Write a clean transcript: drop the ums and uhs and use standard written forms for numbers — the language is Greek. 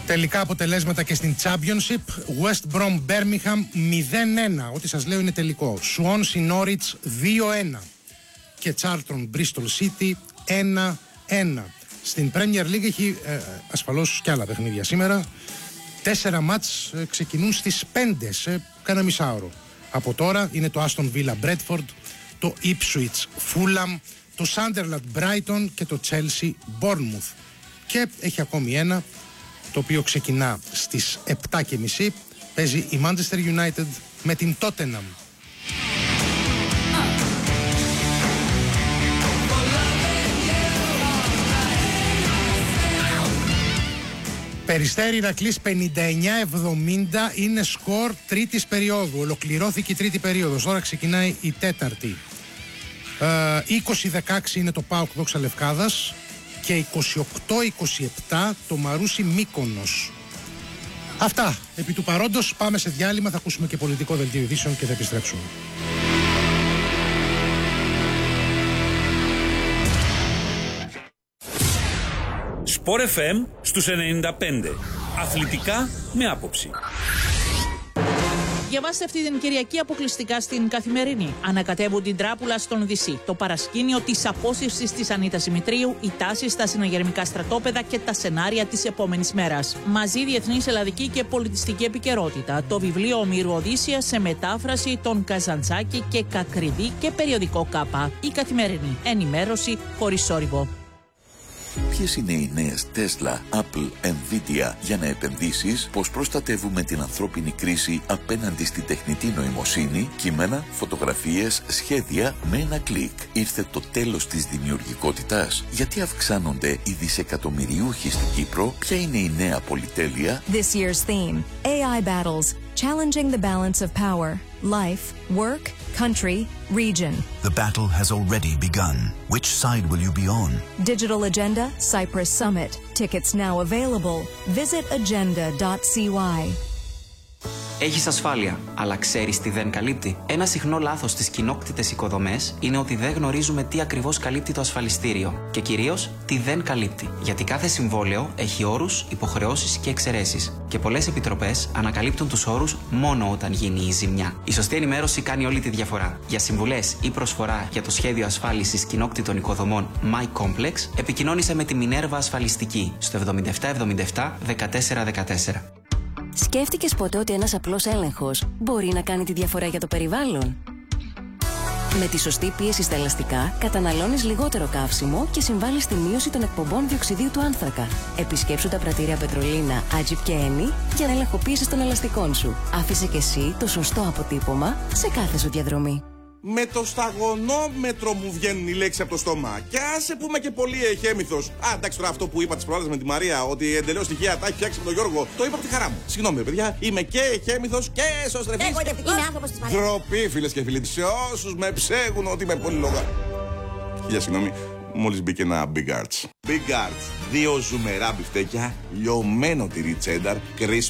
Τελικά αποτελέσματα και στην Championship. West Brom Birmingham 0-1. Ό,τι σας λέω είναι τελικό. Swansea Norwich 2-1. Και Charlton Bristol City 1-1. Στην Premier League έχει ασφαλώς και άλλα παιχνίδια σήμερα. 4 μάτς ξεκινούν στις 5 σε κάνα μισάωρο. Από τώρα είναι το Aston Villa Bradford, το Ipswich Fulham, το Sunderland Brighton και το Chelsea Bournemouth. Και έχει ακόμη ένα, το οποίο ξεκινά στις 7:30. Παίζει η Manchester United με την Tottenham. Περιστέρι Ηρακλής 59-70 είναι σκορ τρίτης περίοδου. Ολοκληρώθηκε η τρίτη περίοδος, τώρα ξεκινάει η τέταρτη. 20-16 είναι το ΠΑΟΚ Δόξα Λευκάδας και 28-27 το Μαρούσι Μύκονος. Αυτά. Επί του παρόντος πάμε σε διάλειμμα, θα ακούσουμε και πολιτικό δελτίο ειδήσεων και θα επιστρέψουμε. Sport FM στους 95. Αθλητικά με άποψη. Διαβάστε αυτή την Κυριακή αποκλειστικά στην Καθημερινή. Ανακατεύουν την τράπουλα στον Δυσί. Το παρασκήνιο της απόσυρσης της Ανίτας Δημητρίου, οι τάσεις στα συναγερμικά στρατόπεδα και τα σενάρια της επόμενης μέρας. Μαζί διεθνής, ελλαδική και πολιτιστική επικαιρότητα. Το βιβλίο Ομήρου Οδύσσια σε μετάφραση των Καζαντζάκη και Κακριβή και περιοδικό Κάπα. Η Καθημερινή. Ενημέρωση χωρίς σόρυβο. Ποιες είναι οι νέες Tesla, Apple, Nvidia για να επενδύσεις, πώς προστατεύουμε την ανθρώπινη κρίση απέναντι στη τεχνητή νοημοσύνη, κείμενα, φωτογραφίες, σχέδια με ένα κλικ. Ήρθε το τέλος της δημιουργικότητας. Γιατί αυξάνονται οι δισεκατομμυριούχοι στην Κύπρο, ποια είναι η νέα πολυτέλεια? This year's theme, AI battles, challenging the balance of power, life, work, country, region. The battle has already begun. Which side will you be on? Digital Agenda, Cyprus Summit. Tickets now available. Visit agenda.cy. Έχεις ασφάλεια, αλλά ξέρεις τι δεν καλύπτει? Ένα συχνό λάθος στις κοινόκτητες οικοδομές είναι ότι δεν γνωρίζουμε τι ακριβώς καλύπτει το ασφαλιστήριο και κυρίως τι δεν καλύπτει. Γιατί κάθε συμβόλαιο έχει όρους, υποχρεώσεις και εξαιρέσεις. Και πολλές επιτροπές ανακαλύπτουν τους όρους μόνο όταν γίνει η ζημιά. Η σωστή ενημέρωση κάνει όλη τη διαφορά. Για συμβουλές ή προσφορά για το σχέδιο ασφάλισης κοινόκτητων οικοδομών My Complex, επικοινώνησε με τη Μινέρβα Ασφαλιστική στο 7777 1414. Σκέφτηκες ποτέ ότι ένας απλός έλεγχος μπορεί να κάνει τη διαφορά για το περιβάλλον? Με τη σωστή πίεση στα ελαστικά καταναλώνεις λιγότερο καύσιμο και συμβάλλεις στη μείωση των εκπομπών διοξιδίου του άνθρακα. Επισκέψου τα πρατήρια Πετρολίνα, Άτζιπ και Ένι για να ελεγχοποίησεις των ελαστικών σου. Άφησε και εσύ το σωστό αποτύπωμα σε κάθε σου διαδρομή. Με το σταγονόμετρο μου βγαίνουν οι λέξεις από το στόμα. Και άσε πούμε και πολύ εχέμηθος. Εντάξει, τώρα αυτό που είπα τις προάλλες με τη Μαρία, ότι εντελώς τυχαία τα έχει φτιάξει με τον Γιώργο, το είπα από τη χαρά μου. Συγγνώμη, παιδιά, είμαι και εχέμηθος και εσωστρεφής. Είμαι άνθρωπος της Μαρίας. Ντροπή, φίλες και φίλοι, σε όσους με ψέγουν ότι είμαι πολύ λόγα. Για συγγνώμη, μόλις μπήκε ένα Big Arts. Big Arts, 2 ζουμερά μπιφτέκια, λιωμένο τυρί τσένταρ,